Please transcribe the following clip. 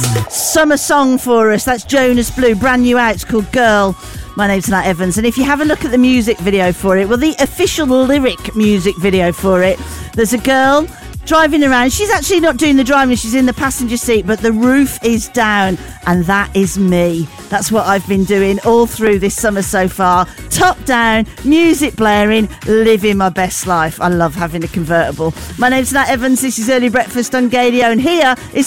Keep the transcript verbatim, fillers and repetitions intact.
summer song for us. That's Jonas Blue, brand new out. It's called Girl. My name's Nat Evans, and if you have a look at the music video for it, well, the official lyric music video for it, there's a girl driving around. She's actually not doing the driving, she's in the passenger seat, but the roof is down, and that is me. That's what I've been doing all through this summer so far. Top down, music blaring, living my best life. I love having a convertible. My name's Nat Evans, this is Early Breakfast on Gadio, and here is